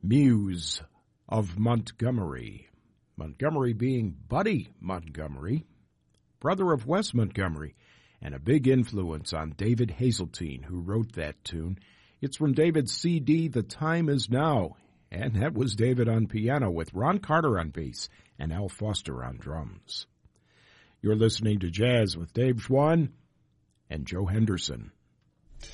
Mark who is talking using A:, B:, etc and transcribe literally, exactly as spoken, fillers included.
A: Muse of Montgomery. Montgomery being Buddy Montgomery, brother of Wes Montgomery, and a big influence on David Hazeltine, who wrote that tune. It's from David's C D, The Time Is Now, and that was David on piano with Ron Carter on bass and Al Foster on drums. You're listening to Jazz with Dave Schwann and Joe Henderson.